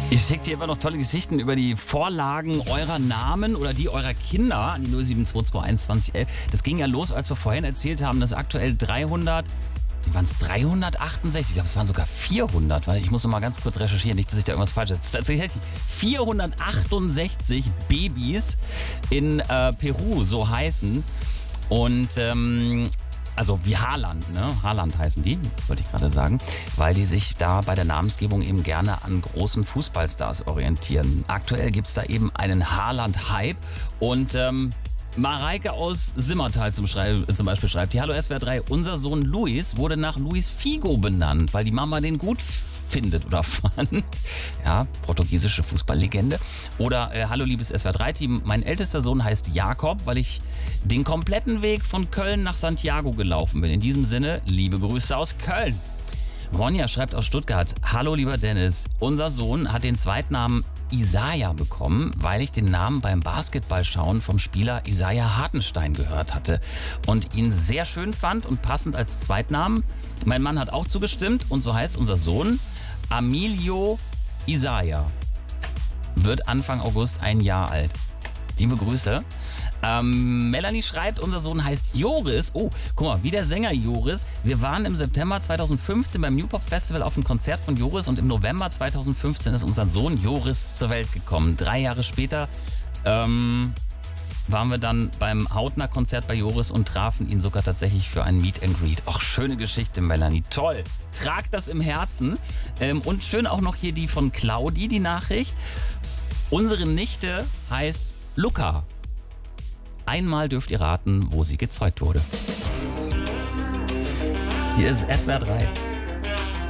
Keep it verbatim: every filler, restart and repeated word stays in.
Ich schicke dir immer noch tolle Geschichten über die Vorlagen eurer Namen oder die eurer Kinder an die null sieben zwei zwei eins zwanzig elf. Das ging ja los, als wir vorhin erzählt haben, dass aktuell dreihundert, wie waren es, dreihundertachtundsechzig, ich glaube, es waren sogar vierhundert, weil ich muss noch mal ganz kurz recherchieren, nicht, dass ich da irgendwas falsch habe. Tatsächlich vierhundertachtundsechzig Babys in äh, Peru so heißen. Und ähm, also wie Haaland, ne? Haaland heißen die, wollte ich gerade sagen, weil die sich da bei der Namensgebung eben gerne an großen Fußballstars orientieren. Aktuell gibt es da eben einen Haaland-Hype und ähm, Mareike aus Simmertal zum, Schrei- zum Beispiel schreibt, die Hallo S W R drei, unser Sohn Luis wurde nach Luis Figo benannt, weil die Mama den gut findet oder fand. Ja, portugiesische Fußballlegende. Oder äh, Hallo liebes S W R drei Team, mein ältester Sohn heißt Jakob, weil ich den kompletten Weg von Köln nach Santiago gelaufen bin. In diesem Sinne, liebe Grüße aus Köln. Ronja schreibt aus Stuttgart, Hallo lieber Dennis, unser Sohn hat den Zweitnamen Isaiah bekommen, weil ich den Namen beim Basketballschauen vom Spieler Isaiah Hartenstein gehört hatte und ihn sehr schön fand und passend als Zweitnamen. Mein Mann hat auch zugestimmt und so heißt unser Sohn Amilio Isaiah. Wird Anfang August ein Jahr alt. Liebe Grüße. Ähm, Melanie schreibt, unser Sohn heißt Joris. Oh, guck mal, wie der Sänger Joris. Wir waren im September zweitausendfünfzehn beim New Pop Festival auf dem Konzert von Joris und im November zweitausendfünfzehn ist unser Sohn Joris zur Welt gekommen. Drei Jahre später ähm, waren wir dann beim Hautner-Konzert bei Joris und trafen ihn sogar tatsächlich für ein Meet and Greet. Ach, schöne Geschichte, Melanie. Toll. Trag das im Herzen. Ähm, und schön auch noch hier die von Claudi, die Nachricht. Unsere Nichte heißt Luca. Einmal dürft ihr raten, wo sie gezeugt wurde. Hier ist S W R drei.